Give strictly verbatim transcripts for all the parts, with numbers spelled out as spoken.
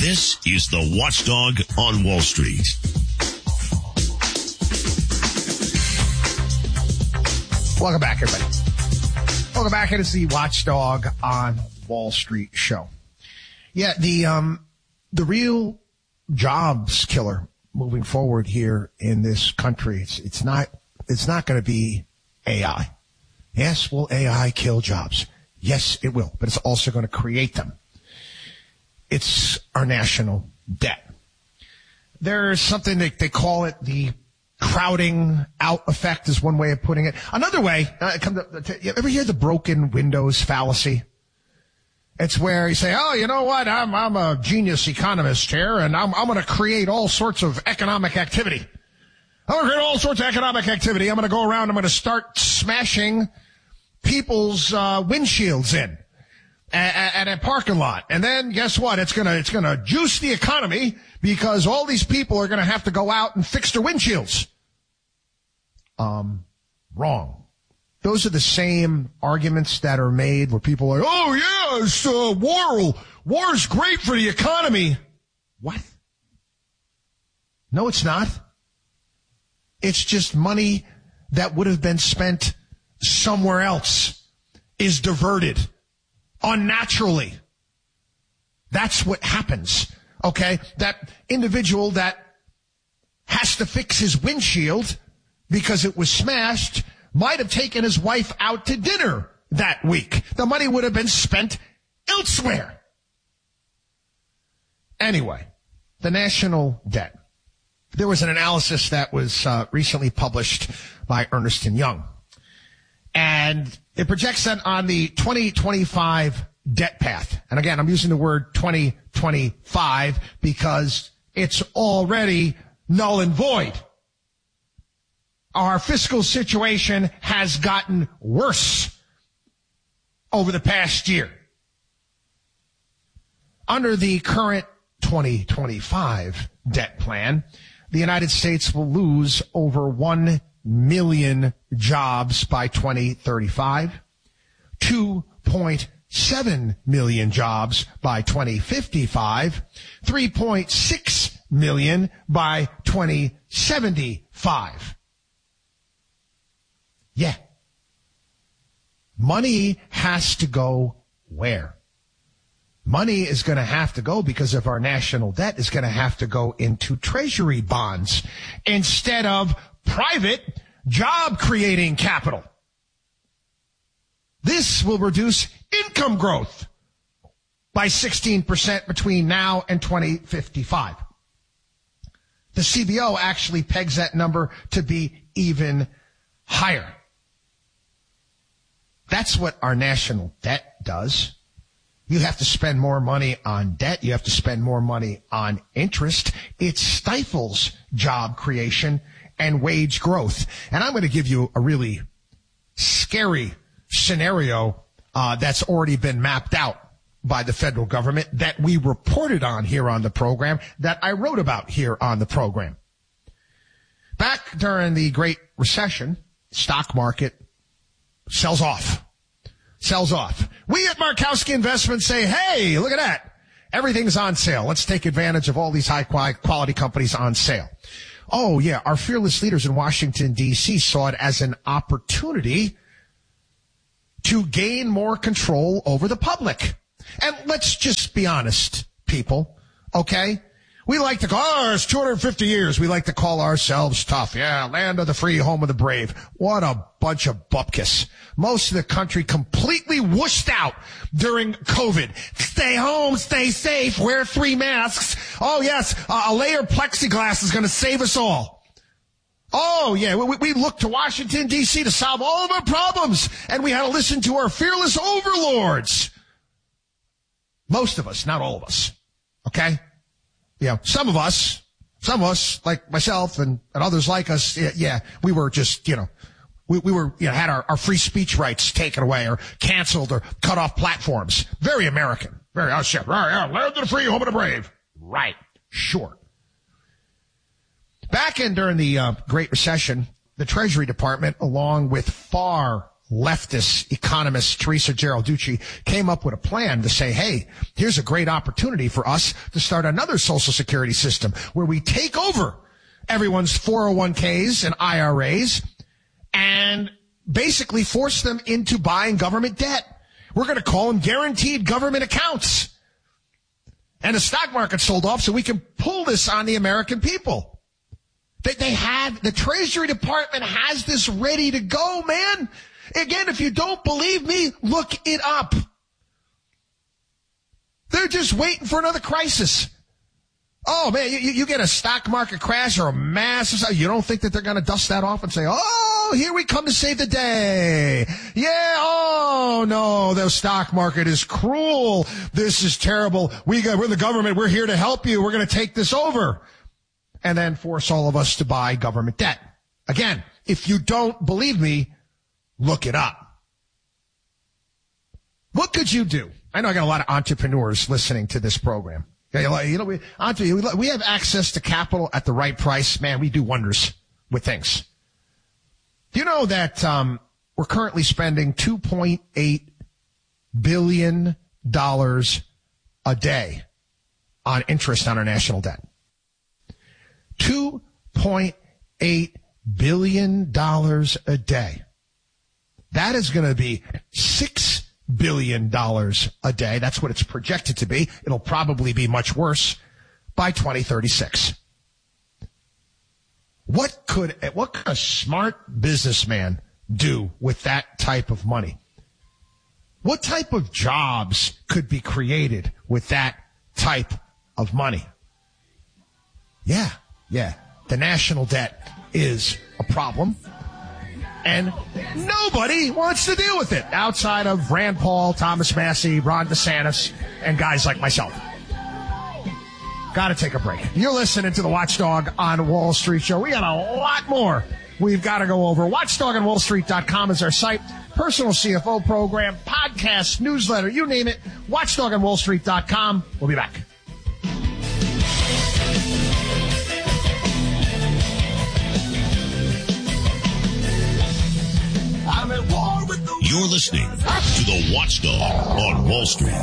This is the Watchdog on Wall Street. Welcome back, everybody. Welcome back. It is the Watchdog on Wall Street show. Yeah, the um, the real jobs killer moving forward here in this country, it's, it's not it's not going to be A I. Yes, will A I kill jobs? Yes, it will, but it's also going to create them. It's our national debt. There's something that they call it the crowding out effect is one way of putting it. Another way, uh, come to, to, you ever hear the broken windows fallacy? It's where you say, oh, you know what? I'm, I'm a genius economist here, and I'm, I'm going to create all sorts of economic activity. I'm going to create all sorts of economic activity. I'm going to go around. I'm going to start smashing people's uh, windshields in at, at a parking lot. And then guess what? It's going to, it's going to juice the economy because all these people are going to have to go out and fix their windshields. Um, wrong. Those are the same arguments that are made where people are like, oh yeah, it's, uh, war, war's great for the economy. What? No, it's not. It's just money that would have been spent somewhere else is diverted unnaturally. That's what happens. Okay? That individual that has to fix his windshield because it was smashed might have taken his wife out to dinner that week. The money would have been spent elsewhere. Anyway, the national debt. There was an analysis that was uh, recently published by Ernst and Young. And it projects that on the twenty twenty-five debt path. And again, I'm using the word twenty twenty-five because it's already null and void. Our fiscal situation has gotten worse over the past year. Under the current twenty twenty-five debt plan, the United States will lose over one million jobs by twenty thirty-five, two point seven million jobs by twenty fifty-five, three point six million by twenty seventy-five. Yeah. Money has to go where? Money is going to have to go because of our national debt is going to have to go into treasury bonds instead of private job creating capital. This will reduce income growth by sixteen percent between now and twenty fifty-five. The C B O actually pegs that number to be even higher. That's what our national debt does. You have to spend more money on debt. You have to spend more money on interest. It stifles job creation and wage growth. And I'm going to give you a really scary scenario uh, that's already been mapped out by the federal government that we reported on here on the program, that I wrote about here on the program. Back during the Great Recession, stock market sells off. Sells off. We at Markowski Investments say, hey, look at that. Everything's on sale. Let's take advantage of all these high quality companies on sale. Oh, yeah, our fearless leaders in Washington, D C saw it as an opportunity to gain more control over the public. And let's just be honest, people, okay? We like to call, oh, it's two hundred fifty years. We like to call ourselves tough. Yeah, land of the free, home of the brave. What a bunch of bupkis. Most of the country completely whooshed out during COVID. Stay home, stay safe, wear three masks. Oh, yes, uh, a layer of plexiglass is going to save us all. Oh, yeah, we, we look to Washington, D C to solve all of our problems, and we had to listen to our fearless overlords. Most of us, not all of us, okay? You know, some of us, some of us, like myself and, and others like us, yeah, yeah, we were just, you know, we, we were, you know, had our, our free speech rights taken away or canceled or cut off platforms. Very American. Very, oh shit, right, yeah, land of the free, home of the brave. Right, sure. Back in during the uh, Great Recession, the Treasury Department, along with far leftist economist Teresa Geralducci came up with a plan to say, hey, here's a great opportunity for us to start another Social Security system where we take over everyone's four oh one k's and I R A's and basically force them into buying government debt. We're going to call them guaranteed government accounts. And the stock market sold off so we can pull this on the American people. They, they have, the Treasury Department has this ready to go, man. Again, if you don't believe me, look it up. They're just waiting for another crisis. Oh, man, you, you get a stock market crash or a massive, you don't think that they're going to dust that off and say, oh, here we come to save the day. Yeah, oh, no, the stock market is cruel. This is terrible. We got, we're the government. We're here to help you. We're going to take this over. And then force all of us to buy government debt. Again, if you don't believe me, look it up. What could you do? I know I got a lot of entrepreneurs listening to this program. You know, we, we have access to capital at the right price. Man, we do wonders with things. Do you know that um, we're currently spending two point eight billion dollars a day on interest on our national debt? two point eight billion dollars a day. That is going to be six billion dollars a day. That's what it's projected to be. It'll probably be much worse by twenty thirty-six. What could, what could a smart businessman do with that type of money? What type of jobs could be created with that type of money? Yeah, yeah. The national debt is a problem. And nobody wants to deal with it outside of Rand Paul, Thomas Massie, Ron DeSantis, and guys like myself. Got to take a break. You're listening to the Watchdog on Wall Street show. We got a lot more we've got to go over. watchdog on wall street dot com is our site. Personal C F O program, podcast, newsletter, you name it. watchdog on wall street dot com. We'll be back. You're listening to the Watchdog on Wall Street.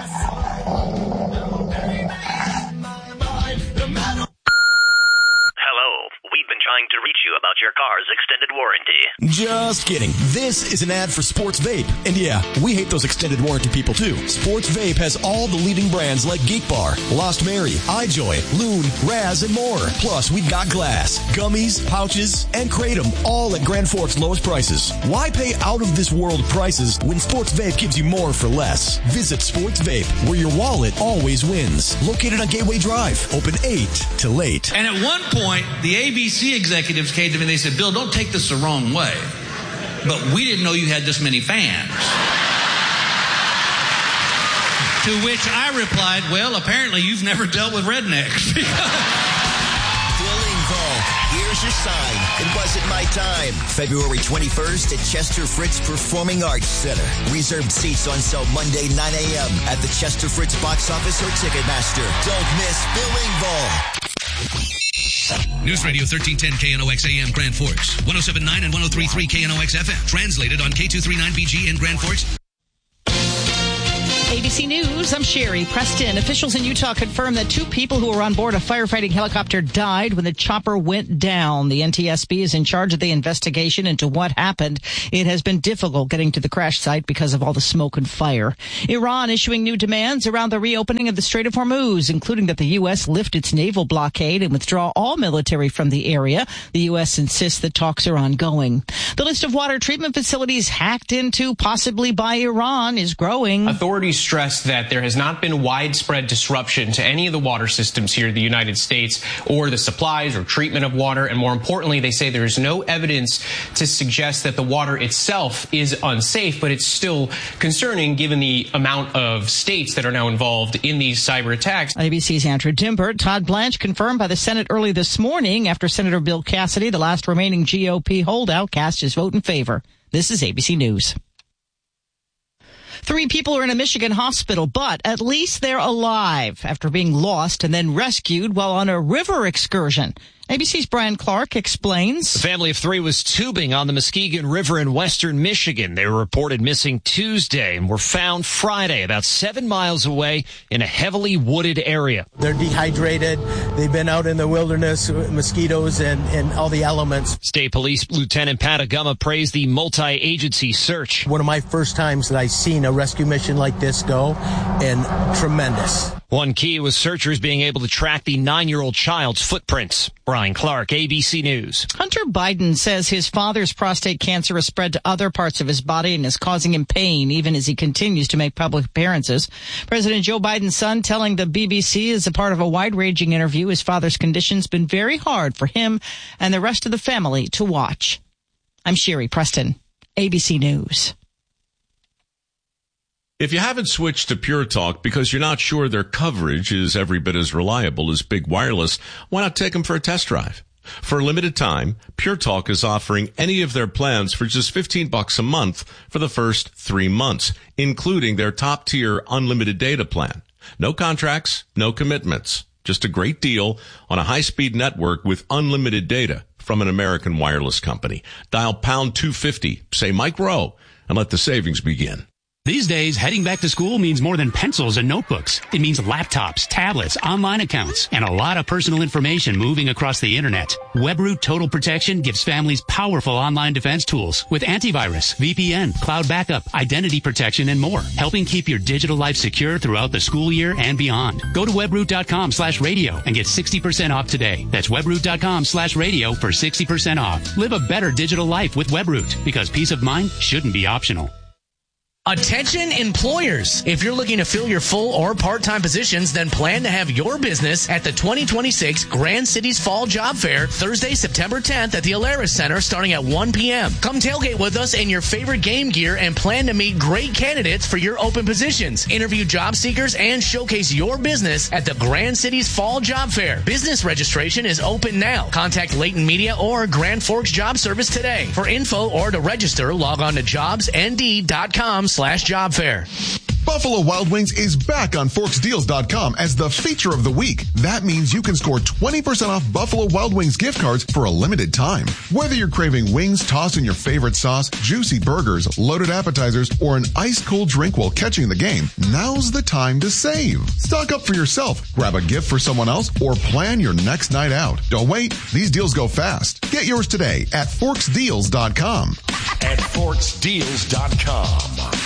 Hello. We've been trying to reach you about your car's extended warranty. Just kidding. This is an ad for Sports Vape. And yeah, we hate those extended warranty people too. Sports Vape has all the leading brands like Geek Bar, Lost Mary, iJoy, Loon, Raz, and more. Plus, we've got glass, gummies, pouches, and Kratom, all at Grand Forks' lowest prices. Why pay out-of-this-world prices when Sports Vape gives you more for less? Visit Sports Vape, where your wallet always wins. Located on Gateway Drive. Open eight to late. And at one point, the A B C executives came to me and they said, Bill, don't take this the wrong way, but we didn't know you had this many fans. To which I replied, well, apparently you've never dealt with rednecks. Bill Engvall, here's your sign. It wasn't my time. February twenty-first at Chester Fritz Performing Arts Center. Reserved seats on sale Monday, nine a.m. at the Chester Fritz box office or Ticketmaster. Don't miss Bill Engvall. News Radio thirteen ten K N O X A M Grand Forks, one oh seven point nine and one oh three point three K N O X F M. Translated on K two thirty-nine B G in Grand Forks. A B C News, I'm Sherry Preston. Officials in Utah confirmed that two people who were on board a firefighting helicopter died when the chopper went down. The N T S B is in charge of the investigation into what happened. It has been difficult getting to the crash site because of all the smoke and fire. Iran issuing new demands around the reopening of the Strait of Hormuz, including that the U S lift its naval blockade and withdraw all military from the area. The U S insists that talks are ongoing. The list of water treatment facilities hacked into possibly by Iran is growing. Authorities stressed that there has not been widespread disruption to any of the water systems here in the United States or the supplies or treatment of water. And more importantly, they say there is no evidence to suggest that the water itself is unsafe, but it's still concerning given the amount of states that are now involved in these cyber attacks. A B C's Andrew Dimbert. Todd Blanche confirmed by the Senate early this morning after Senator Bill Cassidy, the last remaining G O P holdout, cast his vote in favor. This is A B C News. Three people are in a Michigan hospital, but at least they're alive after being lost and then rescued while on a river excursion. A B C's Brian Clark explains. The family of three was tubing on the Muskegon River in western Michigan. They were reported missing Tuesday and were found Friday about seven miles away in a heavily wooded area. They're dehydrated. They've been out in the wilderness, mosquitoes and, and all the elements. State Police Lieutenant Pat Aguma praised the multi-agency search. One of my first times that I've seen a rescue mission like this go, and tremendous. One key was searchers being able to track the nine-year-old child's footprints. Brian Clark, A B C News. Hunter Biden says his father's prostate cancer has spread to other parts of his body and is causing him pain even as he continues to make public appearances. President Joe Biden's son telling the B B C as a part of a wide-ranging interview his father's condition's been very hard for him and the rest of the family to watch. I'm Sherry Preston, A B C News. If you haven't switched to Pure Talk because you're not sure their coverage is every bit as reliable as Big Wireless, why not take them for a test drive? For a limited time, Pure Talk is offering any of their plans for just fifteen bucks a month for the first three months, including their top-tier unlimited data plan. No contracts, no commitments. Just a great deal on a high-speed network with unlimited data from an American wireless company. Dial pound two fifty, say Mike Rowe, and let the savings begin. These days, heading back to school means more than pencils and notebooks. It means laptops, tablets, online accounts, and a lot of personal information moving across the internet. WebRoot Total Protection gives families powerful online defense tools with antivirus, V P N, cloud backup, identity protection, and more, helping keep your digital life secure throughout the school year and beyond. Go to webroot.com slash radio and get sixty percent off today. That's webroot.com slash radio for sixty percent off. Live a better digital life with WebRoot, because peace of mind shouldn't be optional. Attention employers. If you're looking to fill your full or part-time positions, then plan to have your business at the twenty twenty-six Grand Cities Fall Job Fair, Thursday, September tenth at the Alaris Center starting at one p.m. Come tailgate with us in your favorite game gear and plan to meet great candidates for your open positions. Interview job seekers and showcase your business at the Grand Cities Fall Job Fair. Business registration is open now. Contact Leighton Media or Grand Forks Job Service today. For info or to register, log on to jobs n d dot com slash job fair. Buffalo Wild Wings is back on Forks Deals dot com as the feature of the week. That means you can score twenty percent off Buffalo Wild Wings gift cards for a limited time. Whether you're craving wings tossed in your favorite sauce, juicy burgers, loaded appetizers, or an ice-cold drink while catching the game, now's the time to save. Stock up for yourself, grab a gift for someone else, or plan your next night out. Don't wait. These deals go fast. Get yours today at Forks Deals dot com. At Forks Deals dot com.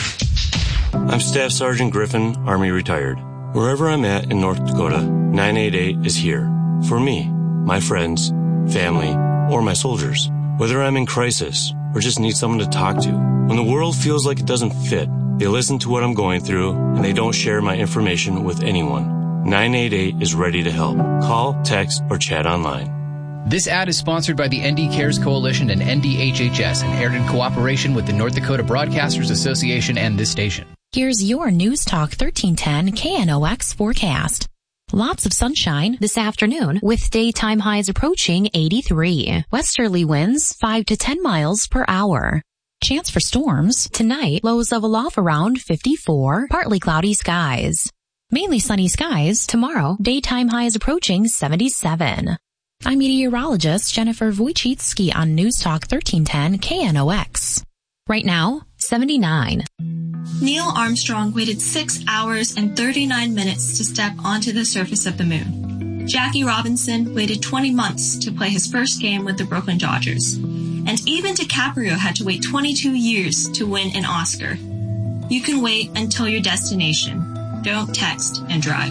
I'm Staff Sergeant Griffin, Army retired. Wherever I'm at in North Dakota, nine eight eight is here. For me, my friends, family, or my soldiers. Whether I'm in crisis or just need someone to talk to. When the world feels like it doesn't fit, they listen to what I'm going through and they don't share my information with anyone. nine eight eight is ready to help. Call, text, or chat online. This ad is sponsored by the N D Cares Coalition and N D H H S and aired in cooperation with the North Dakota Broadcasters Association and this station. Here's your News Talk thirteen ten K N O X forecast. Lots of sunshine this afternoon with daytime highs approaching eighty-three. Westerly winds five to ten miles per hour. Chance for storms tonight, lows level off around fifty-four, partly cloudy skies. Mainly sunny skies tomorrow, daytime highs approaching seventy-seven. I'm meteorologist Jennifer Wojcicki on News Talk thirteen ten K N O X. Right now, seventy-nine. Neil Armstrong waited six hours and thirty-nine minutes to step onto the surface of the moon. Jackie Robinson waited twenty months to play his first game with the Brooklyn Dodgers. And even DiCaprio had to wait twenty-two years to win an Oscar. You can wait until your destination. Don't text and drive.